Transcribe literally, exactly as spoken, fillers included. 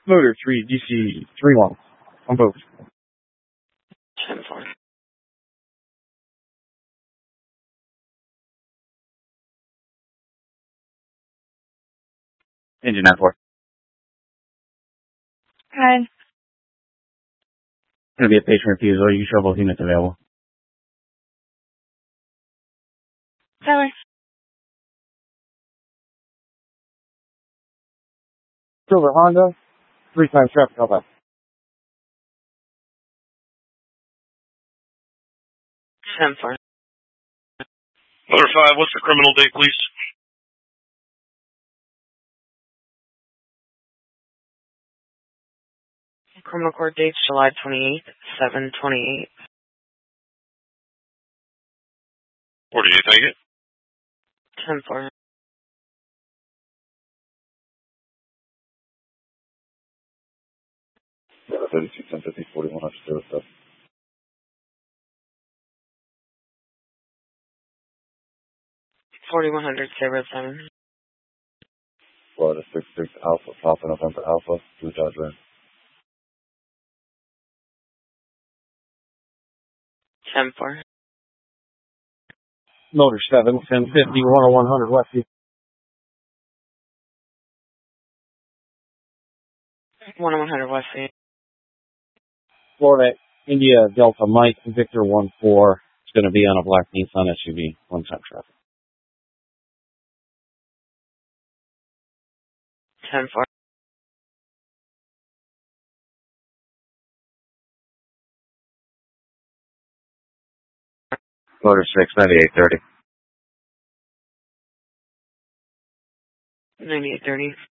Motor three, D C three one on both. ten four. Engine nine four. Hi. Going to be a patient refusal. You can show both units available. Tyler. Silver Honda, three times traffic call back. ten four. Motor five, what's the criminal date, please? Criminal court dates July twenty-eighth, seven twenty-eight. forty-eight, thank you. ten four. thirty-two, ten fifty, forty-one hundred, zero seven. forty-one hundred, zero seven. Florida six six Alpha, Papa November Alpha, Blue Dodge Ram. ten four. Motor seven, ten fifty, one oh one hundred Westview. one oh one hundred Westview. Florida India Delta Mike Victor one four. It's going to be on a black Nissan S U V, one time traffic. ten four. Motor six, ninety-eight thirty. ninety-eight thirty.